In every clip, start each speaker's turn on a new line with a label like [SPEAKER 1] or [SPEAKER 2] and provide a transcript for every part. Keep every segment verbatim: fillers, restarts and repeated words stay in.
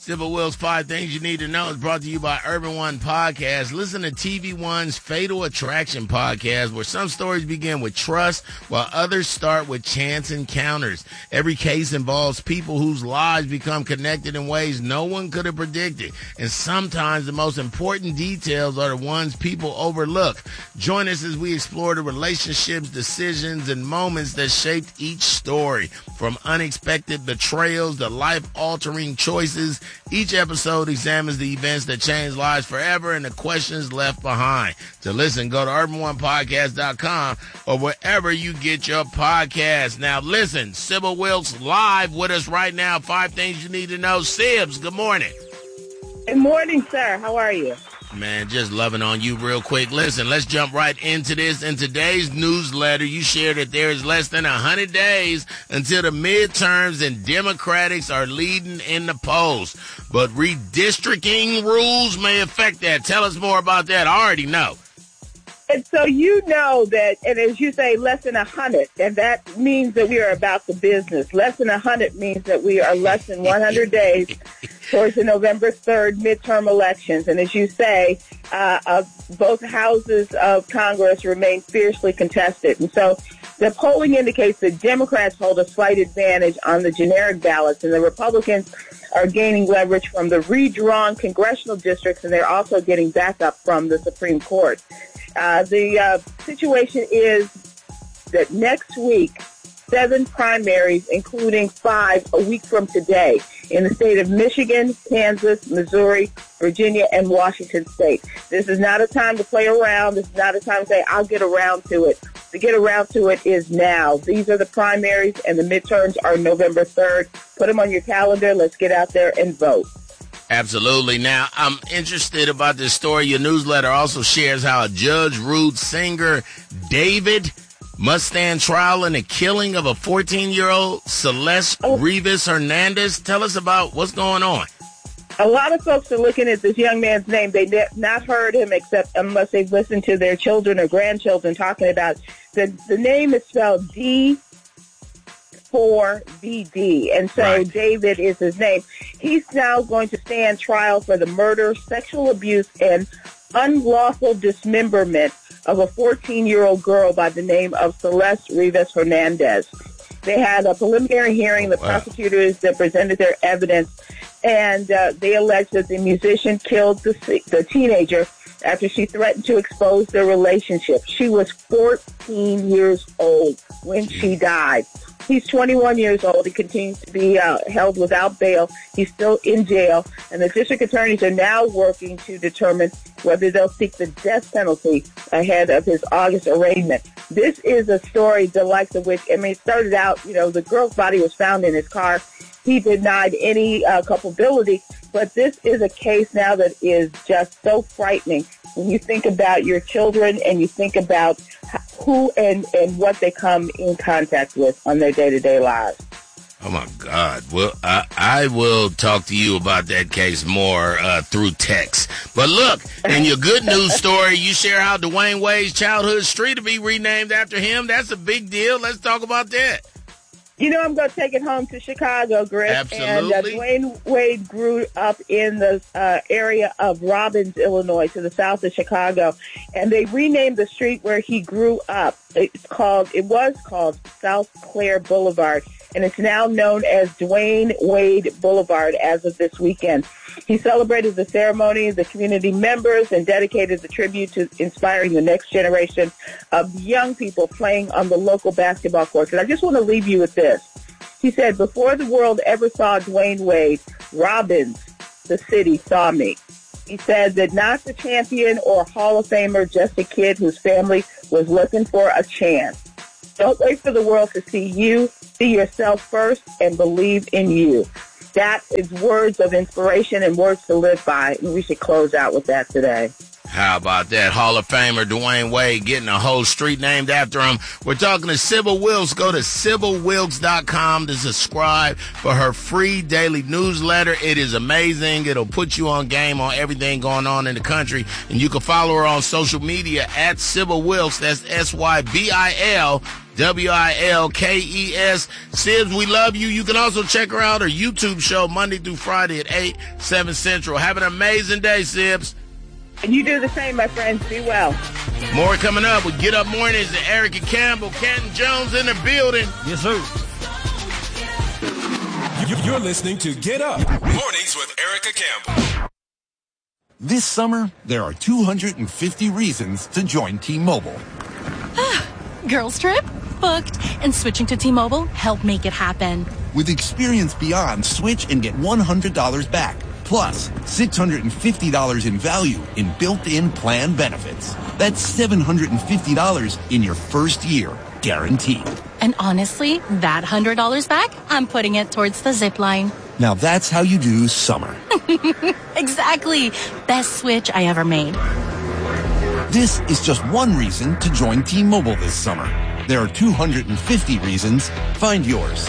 [SPEAKER 1] Sybil Wills, Five Things You Need to Know is brought to you by Urban One Podcast. Listen to T V One's Fatal Attraction podcast, where some stories begin with trust while others start with chance encounters. Every case involves people whose lives become connected in ways no one could have predicted. And sometimes the most important details are the ones people overlook. Join us as we explore the relationships, decisions, and moments that shaped each story. From unexpected betrayals to life-altering choices, each episode examines the events that changed lives forever and the questions left behind. To listen, go to urban one podcast dot com or wherever you get your podcasts. Now listen, Sybil Wilkes live with us right now. Five Things You Need to Know. Sibs, good morning.
[SPEAKER 2] Good morning, sir. How are you?
[SPEAKER 1] Man, just loving on you real quick. Listen, let's jump right into this. In today's newsletter, you shared that there is less than one hundred days until the midterms and Democrats are leading in the polls. But redistricting rules may affect that. Tell us more about that. I already know.
[SPEAKER 2] And so you know that, and as you say, less than one hundred, and that means that we are about the business. Less than one hundred means that we are less than one hundred days towards the November third midterm elections. And as you say, uh, uh, both houses of Congress remain fiercely contested. And so the polling indicates that Democrats hold a slight advantage on the generic ballots, and the Republicans are gaining leverage from the redrawn congressional districts, and they're also getting backup from the Supreme Court. Uh, the uh, situation is that next week, seven primaries, including five a week from today, in the state of Michigan, Kansas, Missouri, Virginia, and Washington State. This is not a time to play around. This is not a time to say, I'll get around to it. To get around to it is now. These are the primaries, and the midterms are November third. Put them on your calendar. Let's get out there and vote.
[SPEAKER 1] Absolutely. Now, I'm interested about this story. Your newsletter also shares how a judge ruled singer David must stand trial in the killing of a fourteen-year-old Celeste
[SPEAKER 2] oh.
[SPEAKER 1] Rivas Hernandez. Tell us about what's going on.
[SPEAKER 2] A lot of folks are looking at this young man's name. They've not heard him except unless they've listened to their children or grandchildren talking about the the name is spelled D four V D, and so
[SPEAKER 1] right.
[SPEAKER 2] David is his name. He's now going to stand trial for the murder, sexual abuse, and unlawful dismemberment of a fourteen-year-old girl by the name of Celeste Rivas Hernandez. They had a preliminary hearing. The wow. prosecutors that presented their evidence, and uh, they alleged that the musician killed the, the teenager after she threatened to expose their relationship. She was fourteen years old when she died. He's twenty-one years old. He continues to be uh, held without bail. He's still in jail, and the district attorneys are now working to determine whether they'll seek the death penalty ahead of his August arraignment. This is a story the likes of which, I mean, it started out, you know, the girl's body was found in his car. He denied any uh, culpability, but this is a case now that is just so frightening when you think about your children and you think about who and, and what they come in contact with on their day-to-day lives.
[SPEAKER 1] Oh, my God. Well, I, I will talk to you about that case more uh, through text. But look, in your good news story, you share how Dwayne Wade's childhood street will be renamed after him. That's a big deal. Let's talk about that.
[SPEAKER 2] You know, I'm going to take it home to Chicago, Griff.
[SPEAKER 1] Absolutely.
[SPEAKER 2] And uh, Dwayne Wade grew up in the uh, area of Robbins, Illinois, to the south of Chicago. And they renamed the street where he grew up. It's called, it was called South Clare Boulevard. And it's now known as Dwayne Wade Boulevard as of this weekend. He celebrated the ceremony, the community members, and dedicated the tribute to inspiring the next generation of young people playing on the local basketball courts. And I just want to leave you with this. He said, before the world ever saw Dwayne Wade, Robbins, the city, saw me. He said that not the champion or Hall of Famer, just a kid whose family was looking for a chance. Don't wait for the world to see you. See yourself first and believe in you. That is words of inspiration and words to live by, and we should close out with that today.
[SPEAKER 1] How about that? Hall of Famer Dwayne Wade getting a whole street named after him. We're talking to Sybil Wilkes. Go to sybil wilkes dot com to subscribe for her free daily newsletter. It is amazing. It'll put you on game on everything going on in the country. And you can follow her on social media at Sybil Wilkes. That's S Y B I L W I L K E S. Sibs, we love you. You can also check her out, her YouTube show, Monday through Friday at eight, seven Central. Have an amazing day, Sibs.
[SPEAKER 2] And you do the same, my friends. Be well.
[SPEAKER 1] More coming up with Get Up Mornings and Erica Campbell, Canton Jones in the building.
[SPEAKER 3] Yes, sir.
[SPEAKER 4] You're listening to Get Up Mornings with Erica Campbell.
[SPEAKER 5] This summer, there are two hundred fifty reasons to join T-Mobile.
[SPEAKER 6] Girls trip? Booked. And switching to T-Mobile helped make it happen.
[SPEAKER 5] With Experience Beyond, switch and get one hundred dollars back. Plus, six hundred fifty dollars in value in built-in plan benefits. That's seven hundred fifty dollars in your first year, guaranteed.
[SPEAKER 6] And honestly, that one hundred dollars back, I'm putting it towards the zip line.
[SPEAKER 5] Now that's how you do summer.
[SPEAKER 6] Exactly. Best switch I ever made.
[SPEAKER 5] This is just one reason to join T-Mobile this summer. There are two hundred fifty reasons. Find yours.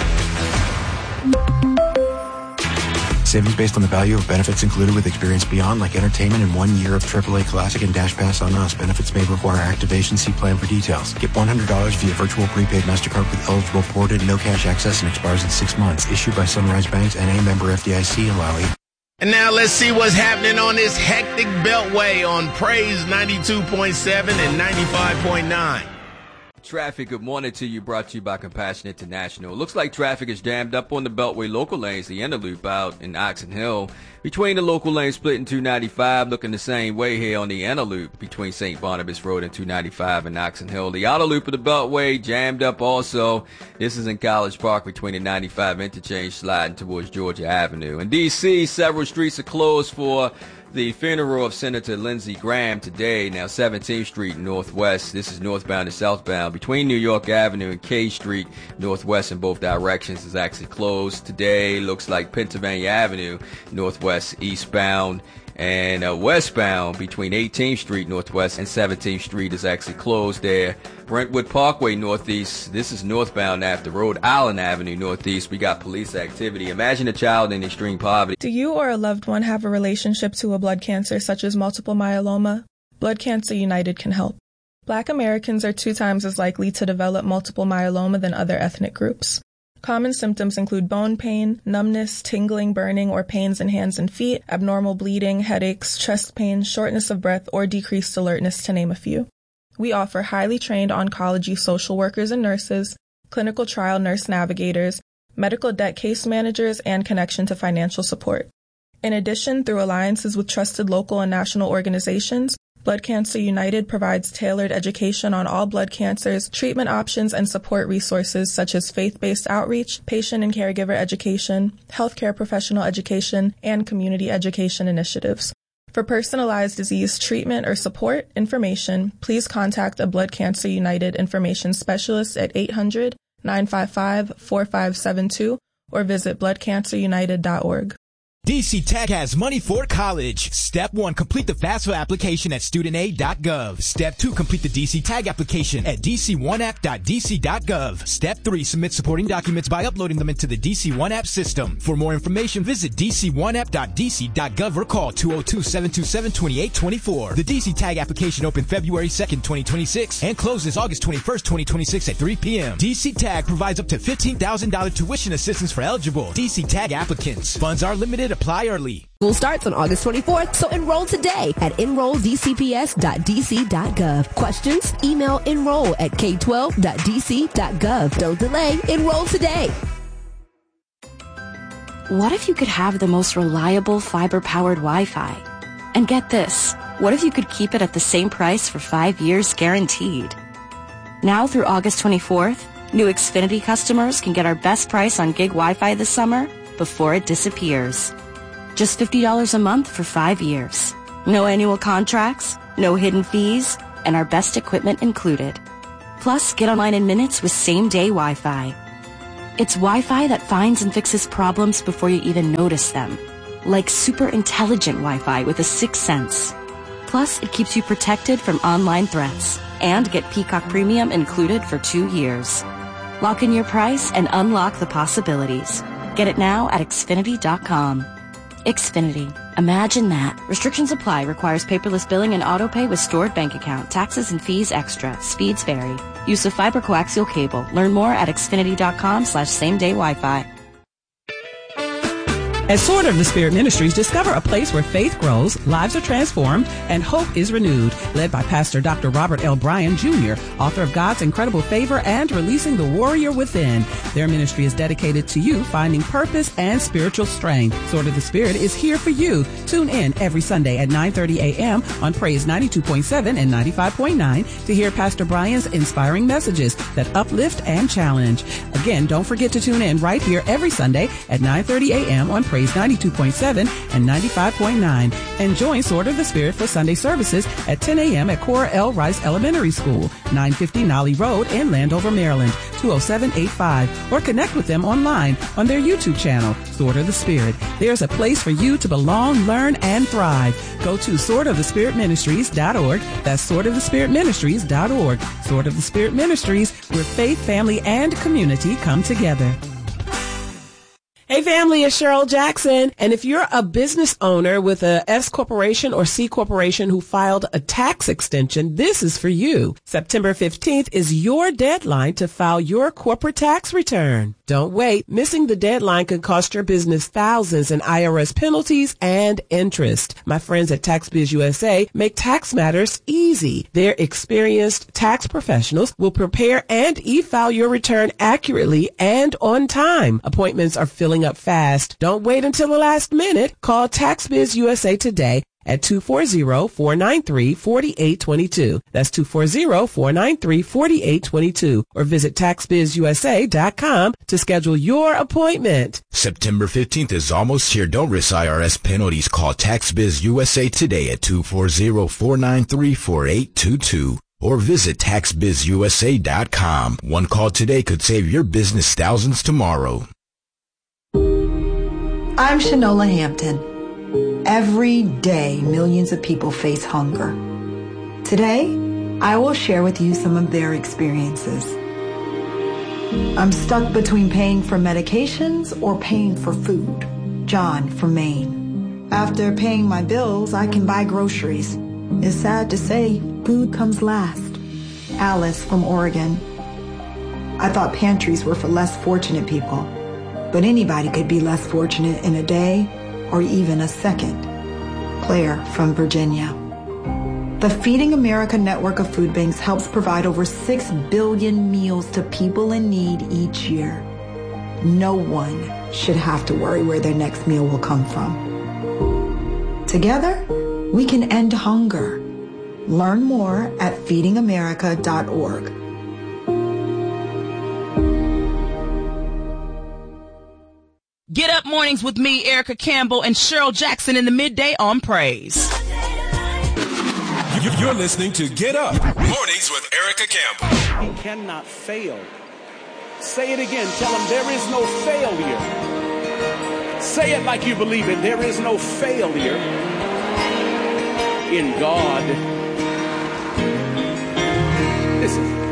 [SPEAKER 7] Savings based on the value of benefits included with Experience Beyond, like entertainment and one year of triple A Classic and Dash Pass on us. Benefits may require activation. See plan for details. Get one hundred dollars via virtual prepaid MasterCard with eligible ported no cash access and expires in six months. Issued by Sunrise Banks and a member F D I C. Allowing.
[SPEAKER 1] And now let's see what's happening on this hectic beltway on Praise ninety-two point seven and ninety-five point nine.
[SPEAKER 8] Traffic, good morning to you, brought to you by Compassion International. It looks like traffic is jammed up on the Beltway local lanes, the inner loop out in Oxon Hill. Between the local lanes split in two ninety-five, looking the same way here on the inner loop between Saint Barnabas Road and two ninety-five and Oxon Hill. The outer loop of the Beltway jammed up also. This is in College Park between the ninety-five interchange sliding towards Georgia Avenue. In D C, several streets are closed for the funeral of Senator Lindsey Graham today. Now seventeenth Street Northwest, this is northbound and southbound, between New York Avenue and K Street Northwest in both directions is actually closed today. Looks like Pennsylvania Avenue Northwest eastbound and uh, westbound between eighteenth Street Northwest and seventeenth Street is actually closed there. Brentwood Parkway Northeast, this is northbound after Rhode Island Avenue Northeast. We got police activity. Imagine a child in extreme poverty.
[SPEAKER 9] Do you or a loved one have a relationship to a blood cancer such as multiple myeloma? Blood Cancer United can help. Black Americans are two times as likely to develop multiple myeloma than other ethnic groups. Common symptoms include bone pain, numbness, tingling, burning, or pains in hands and feet, abnormal bleeding, headaches, chest pain, shortness of breath, or decreased alertness, to name a few. We offer highly trained oncology social workers and nurses, clinical trial nurse navigators, medical debt case managers, and connection to financial support. In addition, through alliances with trusted local and national organizations, Blood Cancer United provides tailored education on all blood cancers, treatment options, and support resources such as faith-based outreach, patient and caregiver education, healthcare professional education, and community education initiatives. For personalized disease treatment or support information, please contact a Blood Cancer United information specialist at eight hundred, nine five five, four five seven two or visit blood cancer united dot org.
[SPEAKER 10] D C Tech has money for college. Step one, complete the FAFSA application at student aid dot gov. Step two, complete the D C Tag application at d c one app dot d c dot gov. Step three, submit supporting documents by uploading them into the D C one App system. For more information, visit d c one app dot d c dot gov or call two oh two, seven two seven, two eight two four. The D C Tag application opened February second, twenty twenty-six and closes August twenty-first, twenty twenty-six at three p.m. D C Tag provides up to fifteen thousand dollars tuition assistance for eligible D C Tag applicants. Funds are limited. Apply early.
[SPEAKER 11] School starts on August twenty-fourth, so enroll today at enroll d c p s dot d c dot gov. Questions? Email enroll at k twelve dot d c dot gov. Don't delay. Enroll today.
[SPEAKER 12] What if you could have the most reliable fiber-powered Wi-Fi? And get this, what if you could keep it at the same price for five years guaranteed? Now through August twenty-fourth, new Xfinity customers can get our best price on gig Wi-Fi this summer before it disappears. Just fifty dollars a month for five years. No annual contracts, no hidden fees, and our best equipment included. Plus, get online in minutes with same-day Wi-Fi. It's Wi-Fi that finds and fixes problems before you even notice them. Like super intelligent Wi-Fi with a sixth sense. Plus, it keeps you protected from online threats. And get Peacock Premium included for two years. Lock in your price and unlock the possibilities. Get it now at xfinity dot com. Xfinity. Imagine that. Restrictions apply. Requires paperless billing and auto pay with stored bank account. Taxes and fees extra. Speeds vary. Use of fiber coaxial cable. Learn more at xfinity.com slash same day Wi-Fi.
[SPEAKER 3] At Sword of the Spirit Ministries, discover a place where faith grows, lives are transformed, and hope is renewed. Led by Pastor Doctor Robert L. Bryan, Junior, author of God's Incredible Favor and Releasing the Warrior Within. Their ministry is dedicated to you finding purpose and spiritual strength. Sword of the Spirit is here for you. Tune in every Sunday at nine thirty a.m. on Praise ninety-two point seven and ninety-five point nine to hear Pastor Bryan's inspiring messages that uplift and challenge. Again, don't forget to tune in right here every Sunday at nine thirty a.m. on Praise ninety-two point seven and ninety-five point nine. And join Sword of the Spirit for Sunday services at ten a.m. at Cora L. Rice Elementary School, nine fifty Nolly Road in Landover, Maryland, two oh seven eight five. Or connect with them online on their YouTube channel, Sword of the Spirit. There's a place for you to belong, learn, and thrive. Go to sword of the spirit ministries dot org. That's sword of the spirit ministries dot org. Sword of the Spirit Ministries, where faith, family, and community come together. Hey family, it's Cheryl Jackson. And if you're a business owner with a S corporation or C corporation who filed a tax extension, this is for you. September fifteenth is your deadline to file your corporate tax return. Don't wait. Missing the deadline could cost your business thousands in I R S penalties and interest. My friends at TaxBiz U S A make tax matters easy. Their experienced tax professionals will prepare and e-file your return accurately and on time. Appointments are filling up fast. Don't wait until the last minute. Call TaxBiz U S A today at two four zero, four nine three, four eight two two. That's two four zero, four nine three, four eight two two. Or visit tax biz u s a dot com to schedule your appointment.
[SPEAKER 13] September fifteenth is almost here. Don't risk I R S penalties. Call TaxBiz U S A today at two four zero, four nine three, four eight two two. Or visit tax biz u s a dot com. One call today could save your business thousands tomorrow.
[SPEAKER 14] I'm Shanola Hampton. Every day, millions of people face hunger. Today, I will share with you some of their experiences. I'm stuck between paying for medications or paying for food. John from Maine. After paying my bills, I can buy groceries. It's sad to say, food comes last. Alice from Oregon. I thought pantries were for less fortunate people. But anybody could be less fortunate in a day or even a second. Claire from Virginia. The Feeding America network of food banks helps provide over six billion meals to people in need each year. No one should have to worry where their next meal will come from. Together, we can end hunger. Learn more at feeding america dot org.
[SPEAKER 15] Get up mornings with me, Erica Campbell, and Cheryl Jackson in the midday on Praise.
[SPEAKER 4] You're listening to Get Up Mornings with Erica Campbell.
[SPEAKER 16] He cannot fail. Say it again. Tell him there is no failure. Say it like you believe it. There is no failure in God. Listen.